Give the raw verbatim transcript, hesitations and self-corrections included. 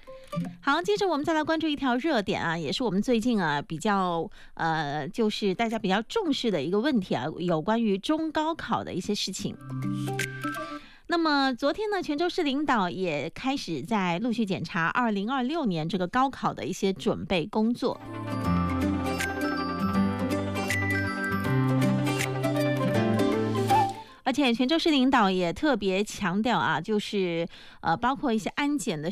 好，接着我们再来关注一条热点啊，也是我们最近啊比较呃，就是大家比较重视的一个问题啊，有关于中高考的一些事情。那么昨天呢，泉州市领导也开始在陆续检查二零二六年这个高考的一些准备工作。而且泉州市领导也特别强调啊，就是呃，包括一些安检的